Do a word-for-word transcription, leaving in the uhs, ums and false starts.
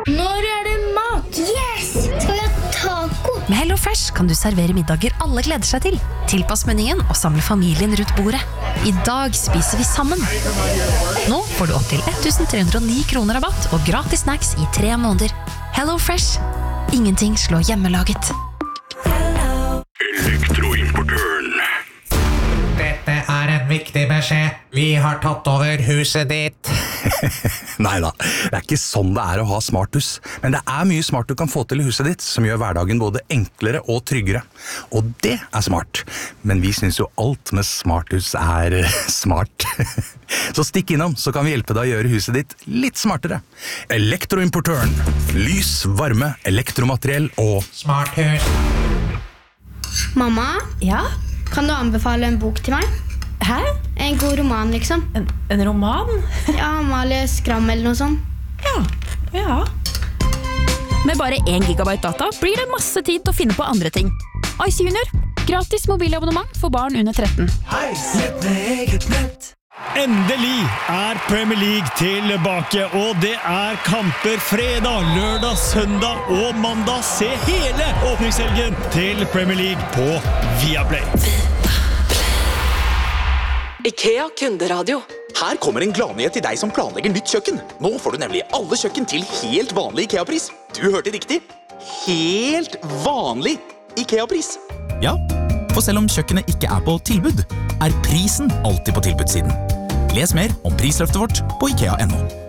Når er det mat? Yes! Skal vi ha taco? Med HelloFresh kan du servere middager alle gleder seg til. Tilpass menyen og samle familien rundt bordet. I dag spiser vi sammen. Nå får du opp til tretten hundre og ni kroner rabatt og gratis snacks i tre måneder. HelloFresh. Ingenting slår hjemmelaget. Elektroimportøren. Dette er en viktig beskjed. Vi har tatt over huset ditt. Neida, det er ikke sånn det er å ha smarthus. Men det er mye smart du kan få til i huset ditt, som gjør hverdagen både enklere og tryggere. Og det er smart. Men vi synes jo alt med smarthus er smart. Så stikk innom, så kan vi hjelpe deg å gjøre huset ditt litt smartere. Elektroimportøren. Lys, varme, elektromateriell og Smarthus. Mamma, Ja? kan du anbefale en bok til meg? Hæ? En god roman, liksom. En, en roman? Ja, Amalie Skram eller noe sånt. Ja, ja. Med bare én gigabyte data blir det masse tid til å finne på andre ting. Ice Junior. Gratis mobilabonnement for barn under tretten. Endelig er Premier League tilbake, og det er kamper fredag, lørdag, søndag og mandag. Se hele åpningshelgen til Premier League på Viaplay. IKEA kunderadio. Her kommer en gladnyhet til deg som planlegger nytt kjøkken. Nå får du nemlig alle kjøkken til helt vanlig IKEA-pris. Du hørte riktig. Helt vanlig IKEA-pris. Ja, for selv om kjøkkenet ikke er på tilbud, er prisen alltid på tilbudssiden. Les mer om prisløftet vårt på IKEA punktum no.